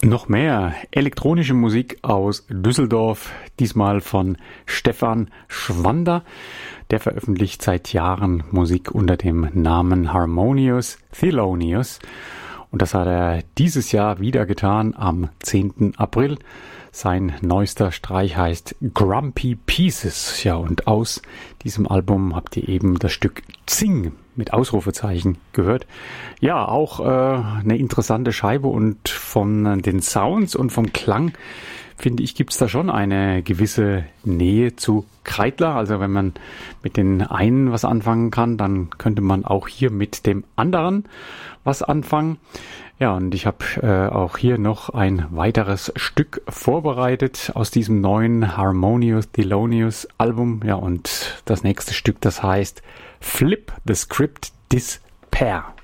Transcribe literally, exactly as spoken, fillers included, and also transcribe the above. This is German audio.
Noch mehr elektronische Musik aus Düsseldorf, diesmal von Stefan Schwander. Der veröffentlicht seit Jahren Musik unter dem Namen Harmonious Thelonious. Und das hat er dieses Jahr wieder getan, am zehnten April. Sein neuester Streich heißt Grumpy Pieces. Ja, und aus diesem Album habt ihr eben das Stück Zing mit Ausrufezeichen gehört. Ja, auch äh, eine interessante Scheibe, und von den Sounds und vom Klang, finde ich, gibt's da schon eine gewisse Nähe zu Kreidler. Also wenn man mit den einen was anfangen kann, dann könnte man auch hier mit dem anderen was anfangen. Ja, und ich habe äh, auch hier noch ein weiteres Stück vorbereitet aus diesem neuen Harmonious Thelonious Album. Ja, und das nächste Stück, das heißt Flip the Script Despair.